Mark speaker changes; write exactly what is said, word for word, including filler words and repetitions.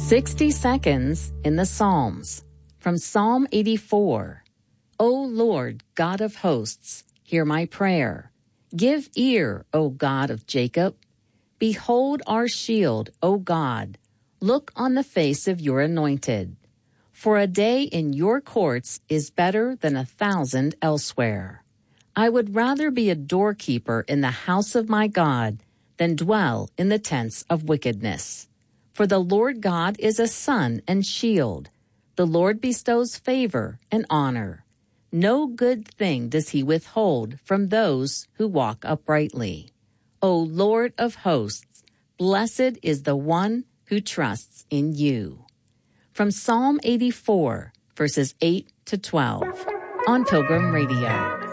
Speaker 1: sixty seconds in the Psalms. From Psalm eighty-four. O Lord, God of hosts, hear my prayer. Give ear, O God of Jacob. Behold our shield, O God. Look on the face of your anointed. For a day in your courts is better than a thousand elsewhere. I would rather be a doorkeeper in the house of my God than dwell in the tents of wickedness. For the Lord God is a sun and shield. The Lord bestows favor and honor. No good thing does he withhold from those who walk uprightly. O Lord of hosts, blessed is the one who trusts in you. From Psalm eighty-four, verses eight to twelve, on Pilgrim Radio.